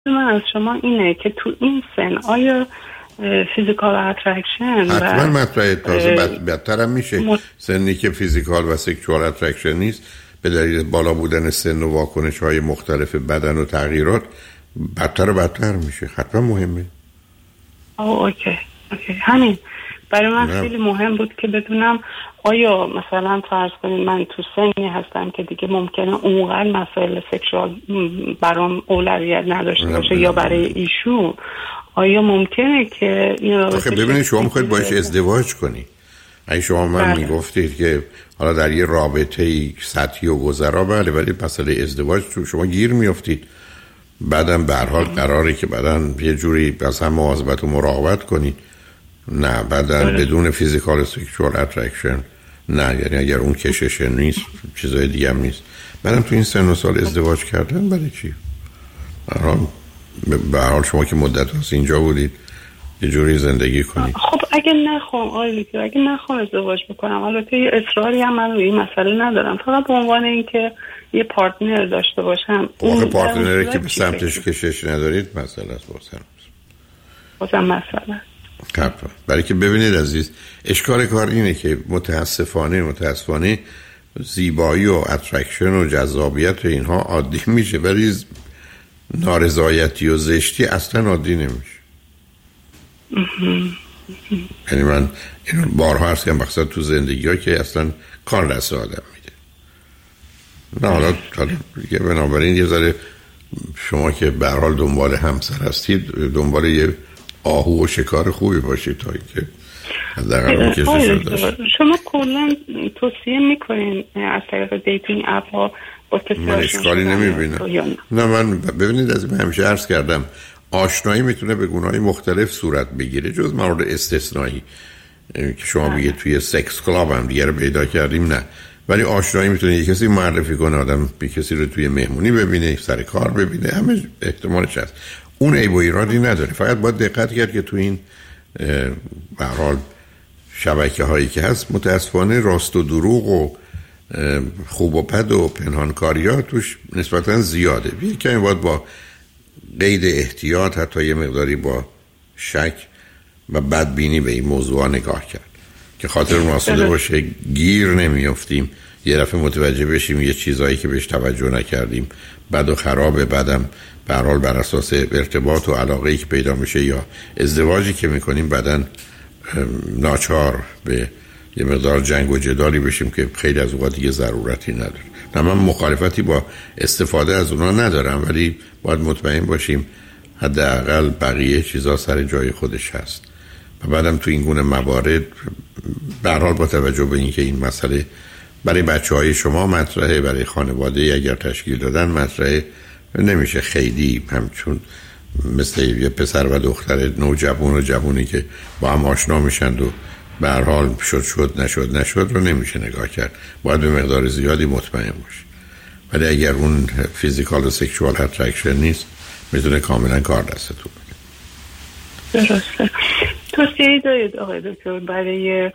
من از شما اینه که تو این سن آیا فیزیکال اترکشن حتما مطرحه، تازه بدتر هم میشه سنی که فیزیکال و سکشوال اترکشن نیست به دلیل بالا بودن سن و واکنش های مختلف بدن و تغییرات بدتر و بدتر میشه. حتما مهمه. اوکی همین برای من خیلی مهم بود که بدونم آیا مثلا فرض کنید من تو سنی هستم که دیگه ممکنه اونقدر مسائل سکشوال برام اولویت نداشته باشه یا برای ایشون آیا ممکنه که این رابطه ببینید شما میخواید باش ازدواج کنی. اگه شما من میگفتید که حالا در یه رابطه سطحی و گذرا بله، ولی مسئله ازدواج تو شما گیر میافتید، بعدم به هر حال قراره که بعدن یه جوری از هم مواظبت و مراقبت کنید. نه بعدن بدون فیزیکال و سکشوال اترکشن نه، یعنی اگر اون کشش نیست چیزای دیگه هم نیست. بعدم تو این سن و سال ازدواج کردن برای چی؟ به هر حال شما که مدت هست اینجا بودید یه جوری زندگی کنید. خب اگه نخوام ازدواج بکنم، البته یه اصراری هم من روی این مسئله ندارم، فقط به عنوان اینکه یه پارتنر داشته باشم. اون پارتنری که به سمتش کشش ندارید مسئله است بازم مسئله. برای که ببینید عزیز، اشکال کار اینه که متاسفانه زیبایی و اترکشن و جذابیت و اینها عادی میشه، ولی نارضایتی و زشتی اصلا عادی نمیشه. یعنی من اینو بارها عرض کردم، بخصوصا تو زندگی ها که اصلا کار دست آدم میده. نه حالا دیگه بنابراین یه ذره شما که به هر حال دنبال همسر هستید دنبال یه آهو و شکار خوبی باشید تا اینکه حداقل کشش رو داشت. شما کلا توصیه میکنین از طریق دیتینگ اپ ها با من اشکالی نمیبینم. نه من ببینید از من همیشه عرض کردم آشنایی میتونه به گونه‌های مختلف صورت بگیره، جز موارد استثنایی که شما بگید توی سکس کلاب هم دیگه رو پیدا کردیم نه، ولی آشنایی میتونه یک کسی معرفی کنه آدم به کسی رو توی مهمونی ببینه، سر کار ببینه، همه احتمالش هست. اون عیب و ایرادی نداره، فقط باید دقت کرد که تو این به هر حال شبکه هایی که هست متاسفانه راست و دروغ و خوب و بد و پنهانکاری ها توش نسبتا زیاده. یه کمی باید با قید احتیاط حتی یه مقداری با شک و بدبینی به این موضوع نگاه کرد که خاطر ناسوده باشه گیر نمیافتیم، یه دفعه متوجه بشیم یه چیزایی که بهش توجه نکردیم بد و خرابه، بعدم به هر حال بر اساس ارتباط و علاقه‌ای که پیدا میشه یا ازدواجی که میکنیم بعدن ناچار به یه مقدار جنگ و جدالی بشیم که خیلی از اوقات دیگه ضرورتی نداره. نه من مخالفتی با استفاده از اونا ندارم، ولی باید مطمئن باشیم حداقل بقیه چیزا سر جای خودش هست و بعدم تو این گونه موارد به هر حال با توجه به اینکه این مسئله برای بچه‌های شما مطرحه، برای خانواده اگر تشکیل دادن مطرحه، نمیشه خیلی همچون مثل یه پسر و دختر نوجوان و جوونی که با هم آشنا میشن و به هر حال شد نشد رو نمیشه نگاه کرد، باید به مقدار زیادی مطمئن باشه. ولی اگر اون فیزیکال و سکشوال اترکشن نیست میتونه کاملا کار دستتون بده. درسته. توصیه دارید آقای دکتر برای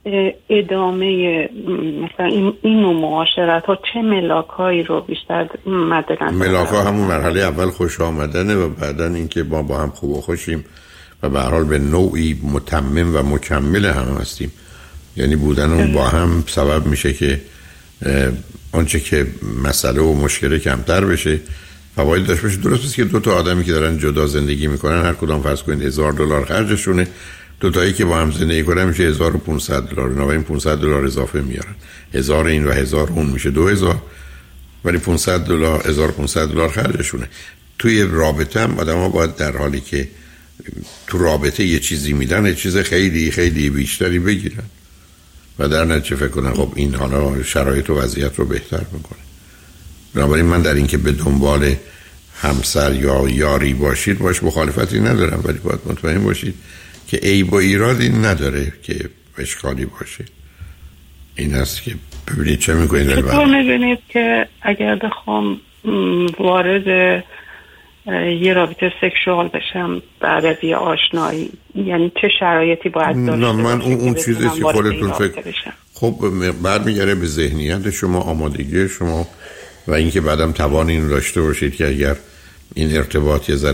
ادامه مثلا این نوع معاشرت ها چه ملاک هایی رو بیشتر مد نظر؟ ملاک ها همون مرحله اول خوش آمدنه و بعدن اینکه با هم خوب و خوشیم و به هر حال به نوعی متمم و مکمل هم هستیم. یعنی بودن اون با هم سبب میشه که آنچه که مسئله و مشکل کمتر بشه، فواید داشته باشه. درست است که دو تا آدمی که دارن جدا زندگی میکنن هر کدام فرض کنید $1000 خرجشونه، دو تایی که با هم زندگی کنن میشه $1500، بنابراین $500 اضافه میارن، 1000 این و 1000 اون میشه 2000، ولی $500 $1500 خرجشونه. توی رابطه هم آدم‌ها باید در حالی که تو رابطه یه چیزی میدن یه چیز خیلی خیلی بیشتری بگیرن و در نتیجه فکر کنن خب این حالا شرایط و وضعیت رو بهتر میکنه. بنابراین من در این که به دنبال همسر یا یاری باشید باش مخالفتی ندارم، ولی باید مطمئن باشید که عیب و ایرادی نداره که اشکالی باشه. این هست که ببینید چه میکنید. چطور میبینید که اگر بخوام وارد یه رابطه سکشوال بشم بعد از یه آشنایی، یعنی چه شرایطی باید داشته باشم؟ من اون چیزی که خودتون فکر خب برمیگره به ذهنیت شما، آمادگی شما و اینکه بعدم توان این داشته باشید که اگر این ارتباط یه ذره